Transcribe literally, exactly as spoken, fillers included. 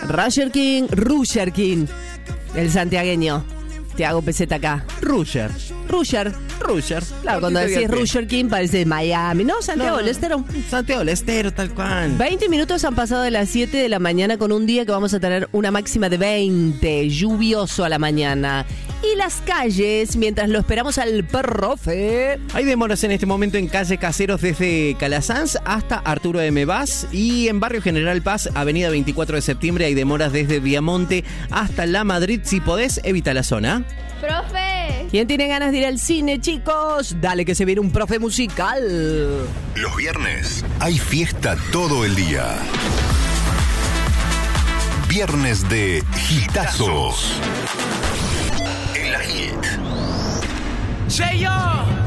Roger King, Roger King, el santiagueño. Te hago peseta acá. Ruger. Roger. Ruger. Claro, cuando decís Roger King parece Miami, ¿no? Santiago No. del Estero. Santiago del Estero, tal cual. veinte minutos han pasado de las siete de la mañana con un día que vamos a tener una máxima de veinte, lluvioso a la mañana. Y las calles, mientras lo esperamos al profe. Hay demoras en este momento en calle Caseros desde Calasanz hasta Arturo M. Vaz y en Barrio General Paz, avenida veinticuatro de septiembre, hay demoras desde Viamonte hasta La Madrid. Si podés, evita la zona. ¡Profe! ¿Quién tiene ganas de ir al cine, chicos? Dale que se viene un profe musical. Los viernes hay fiesta todo el día. Viernes de hitazos. En la Hit. Say yo!